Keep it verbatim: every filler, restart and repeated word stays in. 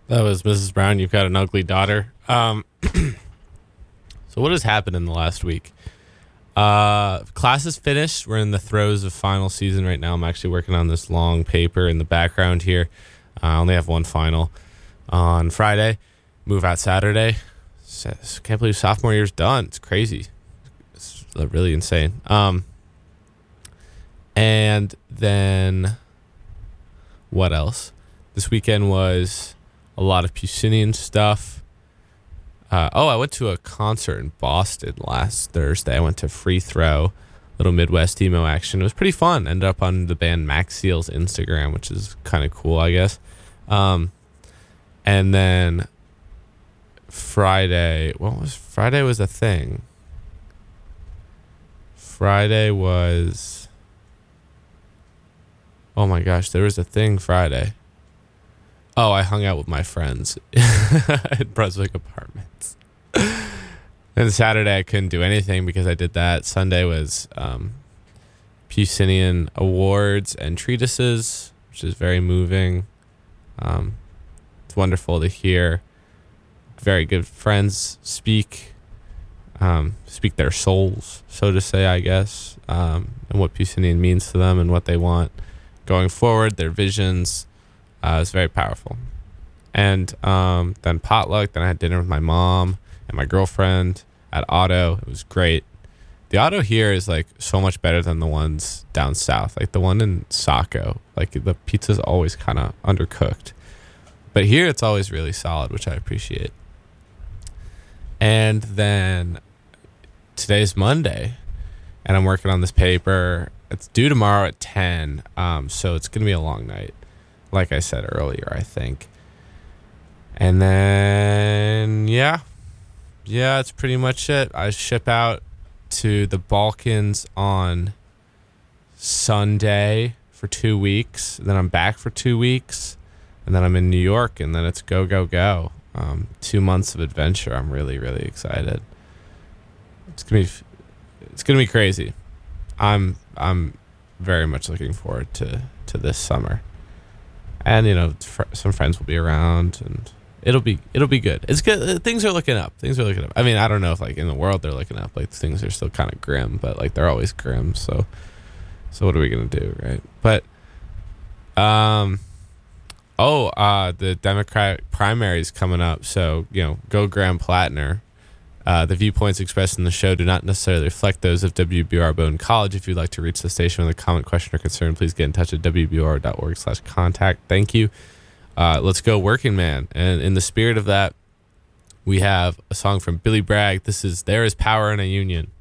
That was Missus Brown. You've got an ugly daughter. Um, so what has happened in the last week? Uh, class is finished. We're in the throes of final season right now. I'm actually working on this long paper in the background here. Uh, I only have one final on Friday. Move out Saturday. S- Can't believe sophomore year's done. It's crazy. It's really insane. Um, and then what else? This weekend was a lot of Puccinian stuff. Uh, oh, I went to a concert in Boston last Thursday. I went to Free Throw, little Midwest emo action. It was pretty fun. Ended up on the band Max Seal's Instagram, which is kind of cool, I guess. Um, and then Friday, what was Friday was a thing. Friday was, oh my gosh, there was a thing Friday. Oh, I hung out with my friends at Brunswick Apartments. And Saturday I couldn't do anything because I did that. Sunday was um, Puccinian awards and treatises, which is very moving. Um, it's wonderful to hear very good friends speak, um, speak their souls, so to say, I guess, um, and what Puccinian means to them and what they want going forward, their visions. Uh, it was very powerful. And um, then potluck. Then I had dinner with my mom and my girlfriend at Otto. It was great. The Otto here is like so much better than the ones down south. Like the one in Saco, like the pizza's always kind of undercooked. But here it's always really solid, which I appreciate. And then today's Monday, and I'm working on this paper. It's due tomorrow at ten, um, so it's going to be a long night. Like I said earlier, I think. And then, yeah. Yeah, that's pretty much it. I ship out to the Balkans on Sunday for two weeks. Then I'm back for two weeks. And then I'm in New York. And then it's go, go, go. Um, two months of adventure. I'm really, really excited. It's going to be, it's going to be crazy. I'm, I'm very much looking forward to, to this summer. And, you know, fr- some friends will be around, and it'll be it'll be good. It's good. Things are looking up. Things are looking up. I mean, I don't know if, like, in the world they're looking up. Like, things are still kind of grim, but, like, they're always grim. So, so what are we going to do, right? But, um, oh, uh, the Democratic primary is coming up. So, you know, go Graham Plattner. Uh, the viewpoints expressed in the show do not necessarily reflect those of W B U R Bowdoin College. If you'd like to reach the station with a comment, question, or concern, please get in touch at w b u r dot org slash contact. Thank you. Uh, let's go Working Man. And in the spirit of that, we have a song from Billy Bragg. This is There Is Power in a Union.